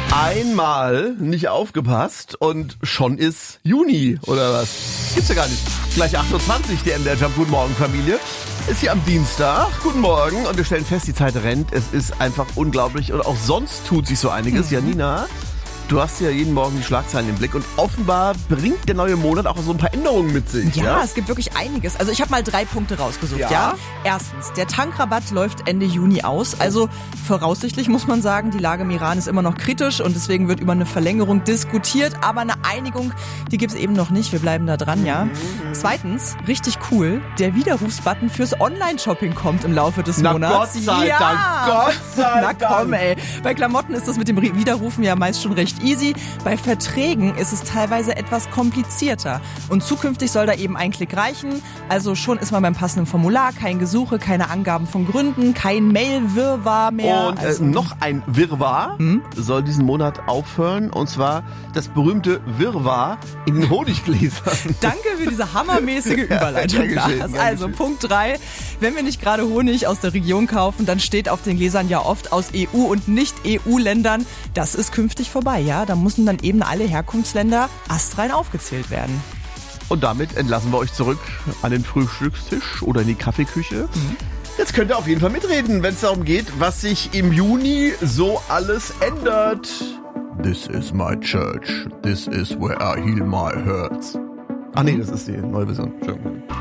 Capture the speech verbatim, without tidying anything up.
Einmal nicht aufgepasst und schon ist Juni, oder was? Gibt's ja gar nicht. Gleich achtundzwanzig, die M D R Jump. Guten Morgen, Familie. Ist hier am Dienstag. Guten Morgen. Und wir stellen fest, die Zeit rennt. Es ist einfach unglaublich. Und auch sonst tut sich so einiges. Mhm. Janina, du hast ja jeden Morgen die Schlagzeilen im Blick und offenbar bringt der neue Monat auch so ein paar Änderungen mit sich. Ja, ja? Es gibt wirklich einiges. Also ich habe mal drei Punkte rausgesucht, ja? Ja. Erstens, der Tankrabatt läuft Ende Juni aus. Also voraussichtlich muss man sagen, die Lage im Iran ist immer noch kritisch und deswegen wird über eine Verlängerung diskutiert. Aber eine Einigung, die gibt's eben noch nicht. Wir bleiben da dran, ja. Mhm. Zweitens, richtig cool, der Widerrufsbutton fürs Online-Shopping kommt im Laufe des Na Monats. Gott sei ja. Dank, Gott sei Na komm, Dank. ey. Bei Klamotten ist das mit dem Widerrufen ja meist schon recht easy. Bei Verträgen ist es teilweise etwas komplizierter. Und zukünftig soll da eben ein Klick reichen. Also schon ist man beim passenden Formular, kein Gesuche, keine Angaben von Gründen, kein Mail-Wirrwarr mehr. Und äh, also, noch ein Wirrwarr hm? soll diesen Monat aufhören. Und zwar das berühmte Wirrwarr in den Honiggläsern. Danke für diese hammermäßige Überleitung. Ja, geschehen, Lars. Also Punkt drei. Wenn wir nicht gerade Honig aus der Region kaufen, dann steht auf den Gläsern ja oft aus E U- und Nicht-E U-Ländern. Das ist künftig vorbei, ja. Da müssen dann eben alle Herkunftsländer astrein aufgezählt werden. Und damit entlassen wir euch zurück an den Frühstückstisch oder in die Kaffeeküche. Mhm. Jetzt könnt ihr auf jeden Fall mitreden, wenn es darum geht, was sich im Juni so alles ändert. This is my church. This is where I heal my hurts. Ah nee, das ist die neue Version. Entschuldigung.